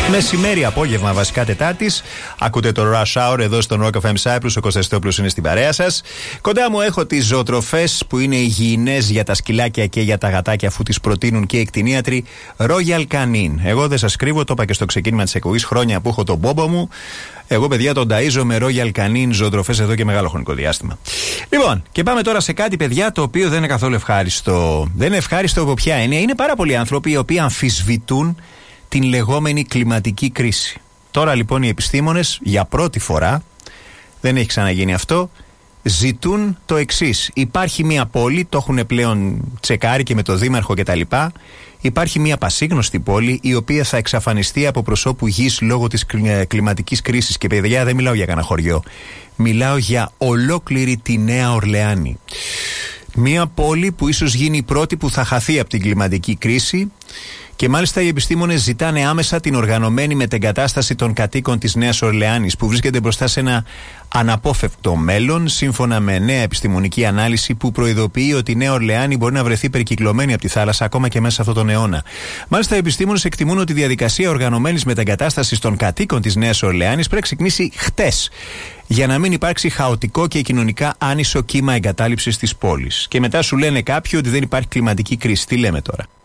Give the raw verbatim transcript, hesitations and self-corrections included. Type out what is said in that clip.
Μεσημέρι, απόγευμα, βασικά Τετάρτης. Ακούτε το Rush Hour εδώ στον Rock εφ εμ Cyprus. Ο Κώστας Θεόπουλος είναι στην παρέα σας. Κοντά μου έχω τις ζωοτροφές που είναι υγιεινές για τα σκυλάκια και για τα γατάκια, αφού τις προτείνουν και οι κτηνίατροι. Royal Canin. Εγώ δεν σας κρύβω, το είπα και στο ξεκίνημα της εκπομπής, χρόνια που έχω τον μπόμπο μου. Εγώ, παιδιά, τον ταΐζω με Royal Canin ζωοτροφές εδώ και μεγάλο χρονικό διάστημα. Λοιπόν, και πάμε τώρα σε κάτι, παιδιά, το οποίο δεν είναι καθόλου ευχάριστο. Δεν είναι ευχάριστο από ποια έννοια. Είναι πάρα πολλοί άνθρωποι οι οποίοι αμφισβητούν την λεγόμενη κλιματική κρίση. Τώρα λοιπόν οι επιστήμονες για πρώτη φορά, δεν έχει ξαναγίνει αυτό, ζητούν το εξής. Υπάρχει μια πόλη, το έχουν πλέον τσεκάρει και με το δήμαρχο κτλ. Υπάρχει μια πασίγνωστη πόλη η οποία θα εξαφανιστεί από προσώπου γης λόγω της κλιματικής κρίσης. Και παιδιά, δεν μιλάω για κανένα χωριό. Μιλάω για ολόκληρη τη Νέα Ορλεάνη. Μια πόλη που ίσως γίνει η πρώτη που θα χαθεί από την κλιματική κρίση. Και μάλιστα οι επιστήμονες ζητάνε άμεσα την οργανωμένη μετεγκατάσταση των κατοίκων της Νέας Ορλεάνης, που βρίσκεται μπροστά σε ένα αναπόφευκτο μέλλον, σύμφωνα με νέα επιστημονική ανάλυση που προειδοποιεί ότι η Νέα Ορλεάνη μπορεί να βρεθεί περικυκλωμένη από τη θάλασσα ακόμα και μέσα σε αυτόν τον αιώνα. Μάλιστα, οι επιστήμονες εκτιμούν ότι η διαδικασία οργανωμένης μετεγκατάστασης των κατοίκων της Νέας Ορλεάνης πρέπει να ξεκινήσει χτες, για να μην υπάρξει χαοτικό και κοινωνικά άνισο κύμα εγκατάλειψης της πόλης. Και μετά σου λένε κάποιοι ότι δεν υπάρχει κλιματική κρίση. Τι λέμε τώρα?